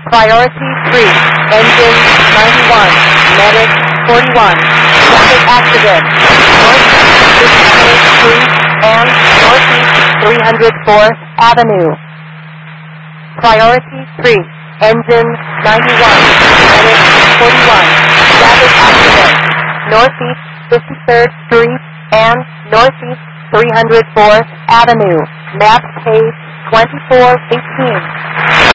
Priority 3, engine 91, medic 41, traffic accident, northeast 58th Street and northeast 304th Avenue. Priority 3, engine 91, medic 41, traffic accident, northeast 53rd Street and northeast 304th Avenue. Map page 2418.